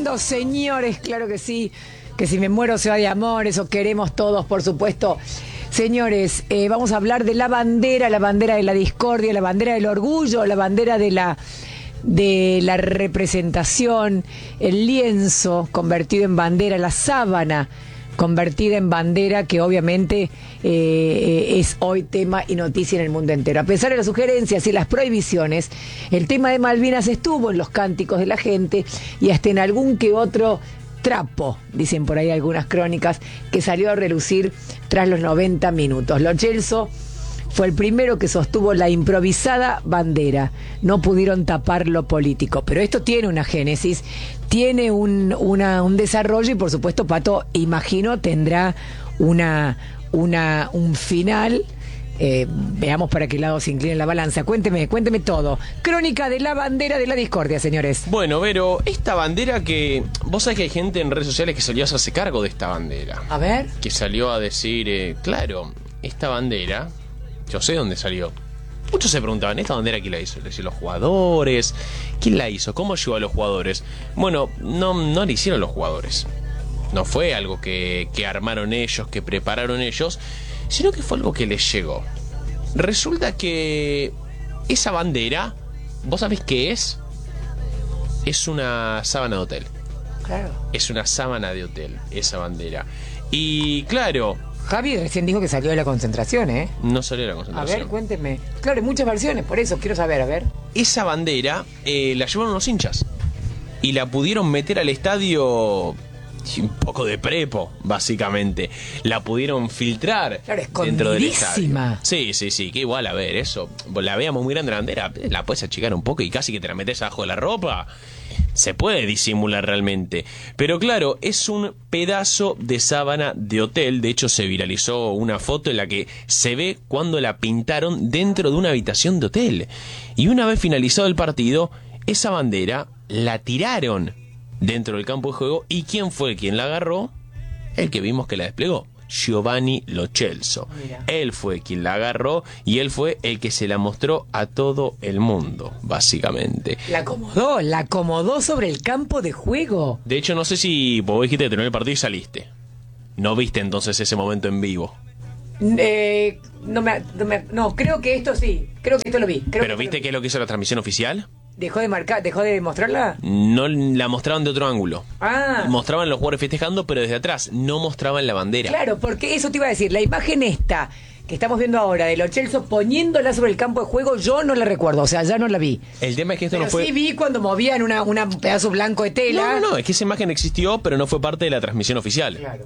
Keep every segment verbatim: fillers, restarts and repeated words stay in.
tremendo, señores, claro que sí, que si me muero se va de amor, eso queremos todos, por supuesto. Señores, eh, vamos a hablar de la bandera, la bandera de la discordia, la bandera del orgullo, la bandera de la, de la representación, el lienzo convertido en bandera, la sábana convertida en bandera, que obviamente eh, es hoy tema y noticia en el mundo entero. A pesar de las sugerencias y las prohibiciones, el tema de Malvinas estuvo en los cánticos de la gente y hasta en algún que otro trapo, dicen por ahí algunas crónicas, que salió a relucir tras los noventa minutos. Lo Celso fue el primero que sostuvo la improvisada bandera. No pudieron tapar lo político. Pero esto tiene una génesis, tiene un, una, un desarrollo y, por supuesto, Pato, imagino, tendrá una, una, un final. Eh, veamos para qué lado se inclina la balanza. Cuénteme, cuénteme todo. Crónica de la bandera de la discordia, señores. Bueno, Vero, esta bandera que... Vos sabés que hay gente en redes sociales que salió a hacerse cargo de esta bandera. A ver. Que salió a decir, eh, claro, esta bandera... Yo sé dónde salió. Muchos se preguntaban, ¿esta bandera quién la hizo? ¿La hicieron los jugadores? ¿Quién la hizo? ¿Cómo llegó a los jugadores? Bueno, no, no la hicieron los jugadores. No fue algo que, que armaron ellos, que prepararon ellos, sino que fue algo que les llegó. Resulta que esa bandera, ¿vos sabés qué es? Es una sábana de hotel. Claro. Es una sábana de hotel, esa bandera. Y claro... Javi recién dijo que salió de la concentración, ¿eh? No salió de la concentración. A ver, cuénteme. Claro, hay muchas versiones, por eso quiero saber, a ver. Esa bandera eh, la llevaron los hinchas y la pudieron meter al estadio un poco de prepo, básicamente. La pudieron filtrar claro, dentro del estadio. Sí, sí, sí, que igual, a ver, eso, la veíamos muy grande la bandera, la puedes achicar un poco y casi que te la metes abajo de la ropa. Se puede disimular realmente. Pero claro, es un pedazo de sábana de hotel. De hecho, se viralizó una foto en la que se ve cuando la pintaron dentro de una habitación de hotel. Y una vez finalizado el partido, esa bandera la tiraron dentro del campo de juego. ¿Y quién fue quien la agarró? El que vimos que la desplegó. Giovanni Lo Celso. Mira. Él fue quien la agarró y él fue el que se la mostró a todo el mundo, básicamente. La acomodó, la acomodó sobre el campo de juego. De hecho, no sé si vos dijiste que terminó el partido y saliste. ¿No viste entonces ese momento en vivo? Eh, no, me, no, me, no, creo que esto sí. Creo que esto lo vi. Creo ¿Pero viste qué es lo que hizo la transmisión oficial? ¿Dejó de marcar, dejó de mostrarla? No, la mostraban de otro ángulo. Ah. Mostraban los jugadores festejando, pero desde atrás. No mostraban la bandera. Claro, porque eso te iba a decir. La imagen esta que estamos viendo ahora de Lo Celso poniéndola sobre el campo de juego, yo no la recuerdo. O sea, ya no la vi. El tema es que esto pero no fue... sí vi cuando movían una, una, un pedazo blanco de tela. No, no, no. Es que esa imagen existió, pero no fue parte de la transmisión oficial. Claro.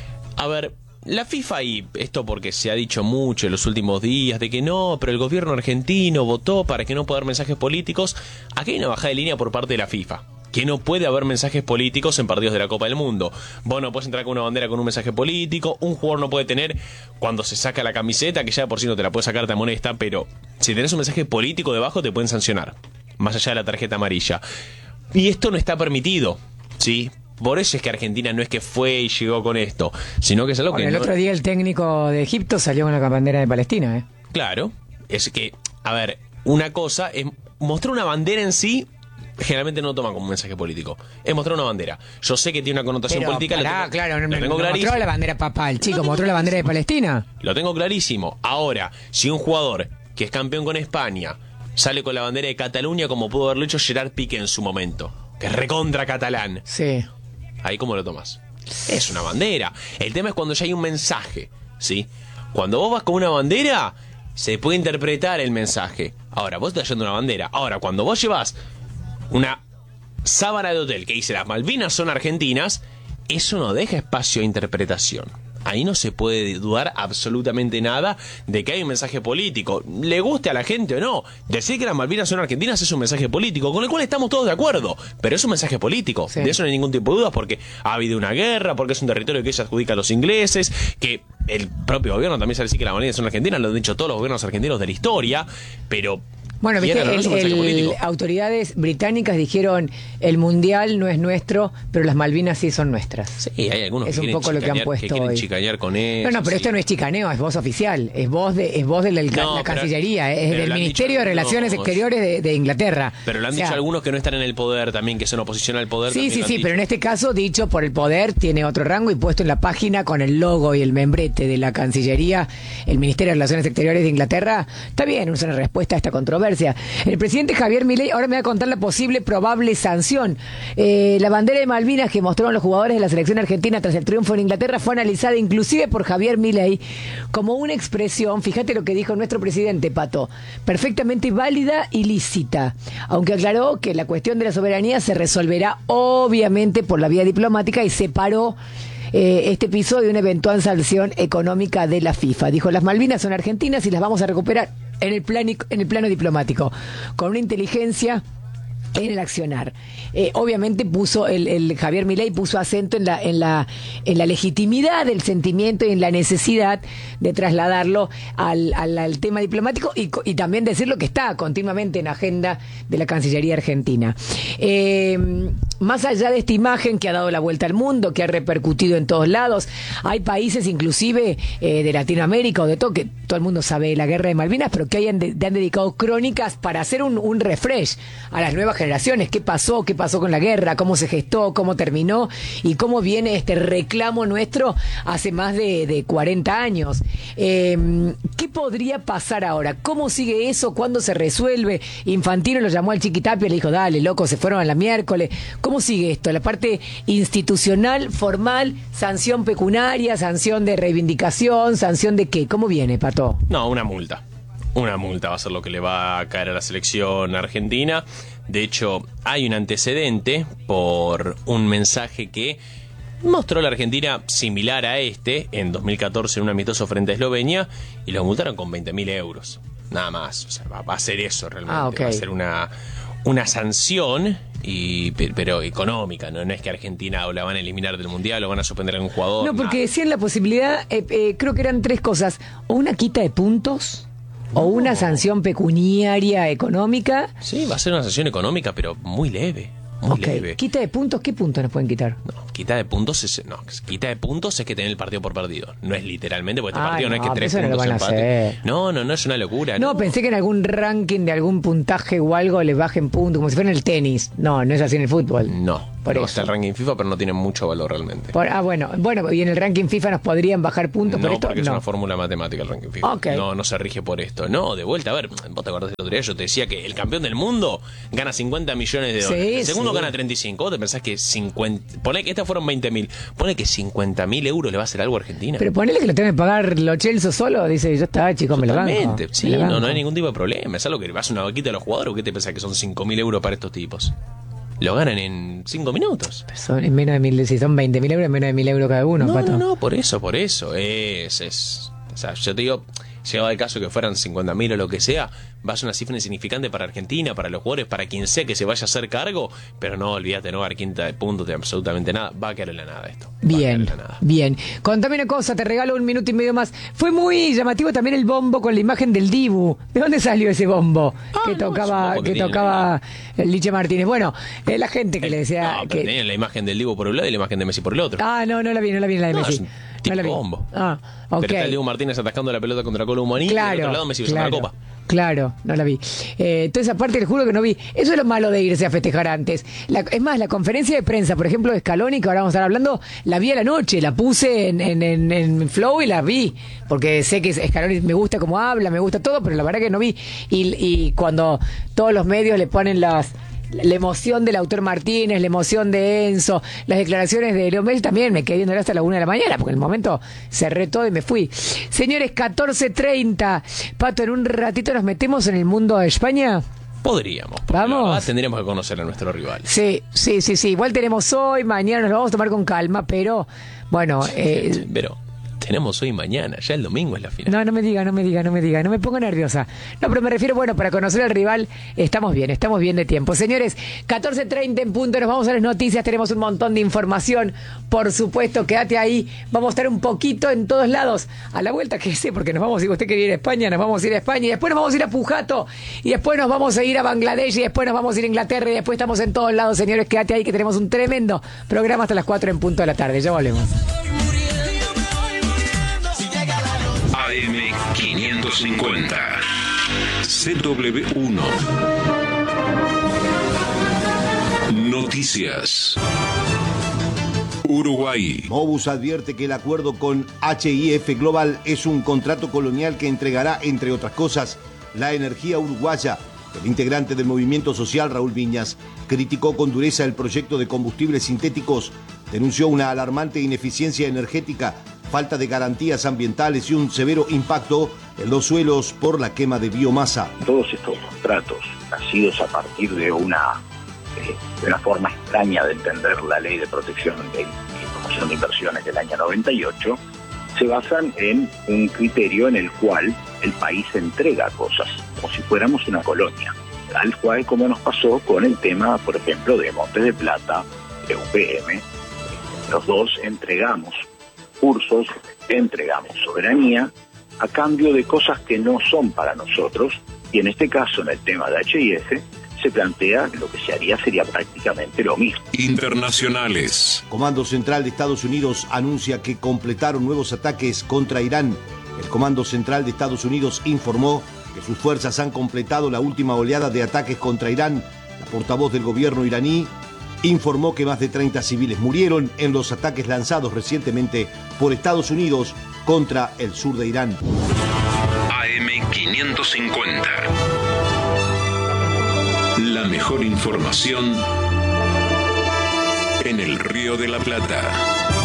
A ver... La FIFA, y esto porque se ha dicho mucho en los últimos días, de que no, pero el gobierno argentino votó para que no pueda haber mensajes políticos. Aquí hay una bajada de línea por parte de la FIFA, que no puede haber mensajes políticos en partidos de la Copa del Mundo. Vos no podés entrar con una bandera con un mensaje político, un jugador no puede tener, cuando se saca la camiseta, que ya por sí no te la puedes sacar, te amonesta, pero si tenés un mensaje político debajo te pueden sancionar, más allá de la tarjeta amarilla. Y esto no está permitido, ¿sí? Por eso es que Argentina no es que fue y llegó con esto, sino que es algo bueno, que... El no... otro día el técnico de Egipto salió con la bandera de Palestina, ¿eh? Claro, es que, a ver, una cosa es mostrar una bandera en sí, generalmente no toma como un mensaje político. Es mostrar una bandera. Yo sé que tiene una connotación pero, política. Pará, lo tengo, claro, lo no, tengo no clarísimo. mostró la bandera papal, chico, mostró la bandera de Palestina. Lo tengo clarísimo. Ahora, si un jugador que es campeón con España sale con la bandera de Cataluña, como pudo haberlo hecho Gerard Piqué en su momento, que es recontra catalán. Sí. Ahí cómo lo tomas. Es una bandera. El tema es cuando ya hay un mensaje, ¿sí? Cuando vos vas con una bandera, se puede interpretar el mensaje. Ahora, vos estás yendo una bandera. Ahora, cuando vos llevas una sábana de hotel que dice las Malvinas son argentinas, eso no deja espacio a interpretación. Ahí no se puede dudar absolutamente nada de que hay un mensaje político. Le guste a la gente o no, decir que las Malvinas son argentinas es un mensaje político, con el cual estamos todos de acuerdo, pero es un mensaje político. Sí. De eso no hay ningún tipo de dudas, porque ha habido una guerra, porque es un territorio que se adjudica a los ingleses, que el propio gobierno también sabe decir que las Malvinas son argentinas, lo han dicho todos los gobiernos argentinos de la historia, pero... Bueno, viste, Quieran o no, el, es un mensaje el, político. autoridades británicas dijeron el mundial no es nuestro, pero las Malvinas sí son nuestras. Sí, hay algunos Es que un quieren poco lo que han chicanear- puesto que quieren hoy. chicanear con eso. No, no, pero sí. esto no es chicaneo, es voz oficial, es voz de, es voz de la, No, la pero- Cancillería, es pero del lo han Ministerio dicho de Relaciones algunos. Exteriores de, de Inglaterra. Pero lo han O sea, dicho algunos que no están en el poder también, que son oposición al poder. Sí, también sí, lo han sí, dicho. pero en este caso, dicho por el poder, tiene otro rango y puesto en la página con el logo y el membrete de la Cancillería, el Ministerio de Relaciones Exteriores de Inglaterra. Está bien, es una respuesta a esta controversia. El presidente Javier Milei ahora me va a contar la posible probable sanción. Eh, la bandera de Malvinas que mostraron los jugadores de la selección argentina tras el triunfo en Inglaterra fue analizada inclusive por Javier Milei como una expresión, fíjate lo que dijo nuestro presidente, Pato, perfectamente válida y lícita, aunque aclaró que la cuestión de la soberanía se resolverá obviamente por la vía diplomática y separó eh, este episodio de una eventual sanción económica de la FIFA. Dijo, las Malvinas son argentinas y las vamos a recuperar en el plano, en el plano diplomático, con una inteligencia en el accionar. Eh, obviamente puso el, el Javier Milei puso acento en la en la en la legitimidad del sentimiento y en la necesidad de trasladarlo al, al, al tema diplomático y, y también decirlo que está continuamente en agenda de la Cancillería Argentina. Eh, más allá de esta imagen que ha dado la vuelta al mundo, que ha repercutido en todos lados, hay países inclusive eh, de Latinoamérica o de todo, que todo el mundo sabe de la guerra de Malvinas, pero que hayan de, han dedicado crónicas para hacer un, un refresh a las nuevas generaciones. ¿Qué pasó? ¿Qué pasó con la guerra? ¿Cómo se gestó? ¿Cómo terminó? ¿Y cómo viene este reclamo nuestro hace más de, de cuarenta años? Eh, ¿Qué podría pasar ahora? ¿Cómo sigue eso? ¿Cuándo se resuelve? Infantino lo llamó al Chiquitapia y le dijo, dale, loco, se fueron a la miércoles. ¿Cómo sigue esto? La parte institucional, formal, sanción pecuniaria, sanción de reivindicación, sanción de qué? ¿Cómo viene, Pato? No, una multa. Una multa va a ser lo que le va a caer a la selección argentina. De hecho, hay un antecedente por un mensaje que mostró la Argentina similar a este en dos mil catorce en un amistoso frente a Eslovenia y lo multaron con veinte mil euros. Nada más. O sea, va, va a ser eso realmente. Ah, ok. Va a ser una, una sanción, y, pero económica. ¿no? no es que Argentina o la van a eliminar del Mundial o van a suspender a un jugador. No, porque nada. decían la posibilidad, eh, eh, creo que eran tres cosas, o una quita de puntos, No. o una sanción pecuniaria económica. Sí, va a ser una sanción económica, pero muy leve. Muy Ok, leve. quita de puntos, ¿qué puntos nos pueden quitar? No, quita de puntos es, no, quita de puntos es que tener el partido por perdido. No es literalmente, porque este Ah, partido no, no, es que tres pero eso no lo puntos van a empate. hacer. No, no, no es una locura. No, No, pensé que en algún ranking de algún puntaje o algo le bajen puntos, como si fuera en el tenis. No, no es así en el fútbol. No, Por no eso. está el ranking FIFA, pero no tiene mucho valor realmente. Por- ah, bueno, bueno, y en el ranking FIFA nos podrían bajar puntos por No, esto. porque es No. una fórmula matemática el ranking FIFA. Ok. No, no se rige por esto. No, de vuelta, a ver, vos te acordás del otro día, yo te decía que el campeón del mundo gana cincuenta millones de Sí, dólares. El segundo sí. gana treinta y cinco. ¿Vos te pensás que cincuenta... Pone que estas fueron veinte mil. Pone que cincuenta mil euros le va a hacer algo a Argentina. Pero ponele que lo tenga que pagar los Chelsea solo, dice, ya está, chicos, me lo banco. Totalmente, sí, me lo no, banco. no hay ningún tipo de problema. Es algo que vas a una vaquita de los jugadores. ¿O qué te pensás que son cinco mil euros para estos tipos? Lo ganan en cinco minutos. Son en menos de mil, si son veinte mil euros, menos de mil euros cada uno, No, Pato. no, no, por eso, por eso. Es, es, o sea, yo te digo, llegado el caso que fueran cincuenta mil o lo que sea, va a ser una cifra insignificante para Argentina, para los jugadores, para quien sea que se vaya a hacer cargo, pero no, olvídate, no va a dar quinta de puntos de absolutamente nada. Va a quedar en la nada esto. Va a Bien, quedar en la nada. bien. Contame una cosa, te regalo un minuto y medio más. Fue muy llamativo también el bombo con la imagen del Dibu. ¿De dónde salió ese bombo Ah, que no, tocaba, es un bombo que que tiene tocaba el Liche Martínez? Bueno, eh, la gente que le decía No, pero que... tenían la imagen del Dibu por un lado y la imagen de Messi por el otro. Ah, no, no la vi, no la vi en la de No, Messi. es un No tipo la vi. bombo. Ah, ok. Pero está el Dibu Martínez atascando la pelota contra Colo Muaní y del Claro, otro lado Messi besando claro, la copa. claro, no la vi. Eh, entonces, aparte, les juro que no vi. Eso es lo malo de irse a festejar antes. La- es más, la conferencia de prensa, por ejemplo, de Scaloni, que ahora vamos a estar hablando, la vi a la noche, la puse en, en, en, en Flow y la vi. Porque sé que Scaloni me gusta cómo habla, me gusta todo, pero la verdad que no vi. Y, y cuando todos los medios le ponen las... la emoción del autor Martínez, la emoción de Enzo, las declaraciones de Leo Messi, también me quedé viendo hasta la una de la mañana, porque en el momento cerré todo y me fui. Señores, catorce treinta. Pato, en un ratito nos metemos en el mundo de España. Podríamos. porque Vamos. la verdad tendríamos que conocer a nuestro rival. Sí, sí, sí, sí. Igual tenemos hoy, mañana nos lo vamos a tomar con calma, pero bueno, eh, Pero tenemos hoy y mañana. Ya el domingo es la final. No, no me diga, no me diga, no me diga. No me pongo nerviosa. No, pero me refiero, bueno, para conocer al rival, estamos bien, estamos bien de tiempo. Señores, catorce treinta en punto, nos vamos a las noticias, tenemos un montón de información. Por supuesto, quédate ahí. Vamos a estar un poquito en todos lados. A la vuelta, que sé, porque nos vamos, si usted quiere ir a España, nos vamos a ir a España. Y después nos vamos a ir a Pujato. Y después nos vamos a ir a Bangladesh. Y después nos vamos a ir a Inglaterra. Y después estamos en todos lados, señores. Quédate ahí, que tenemos un tremendo programa hasta las cuatro en punto de la tarde. Ya volvemos. A M quinientos cincuenta C W uno Noticias. Uruguay. Mobus advierte que el acuerdo con H I F Global es un contrato colonial que entregará, entre otras cosas, la energía uruguaya. El integrante del movimiento social, Raúl Viñas, criticó con dureza el proyecto de combustibles sintéticos, denunció una alarmante ineficiencia energética, falta de garantías ambientales y un severo impacto en los suelos por la quema de biomasa. Todos estos contratos, nacidos a partir de una, eh, de una forma extraña de entender la Ley de Protección de, y Promoción de Inversiones del año noventa y ocho, se basan en un criterio en el cual el país entrega cosas, como si fuéramos una colonia, tal cual como nos pasó con el tema, por ejemplo, de Montes de Plata, de U P M. Los dos entregamos cursos, entregamos soberanía a cambio de cosas que no son para nosotros, y en este caso, en el tema de H I F, se plantea que lo que se haría sería prácticamente lo mismo. Internacionales. Comando Central de Estados Unidos anuncia que completaron nuevos ataques contra Irán. El Comando Central de Estados Unidos informó que sus fuerzas han completado la última oleada de ataques contra Irán. La portavoz del gobierno iraní informó que más de treinta civiles murieron en los ataques lanzados recientemente por Estados Unidos contra el sur de Irán. A M quinientos cincuenta. La mejor información en el Río de la Plata.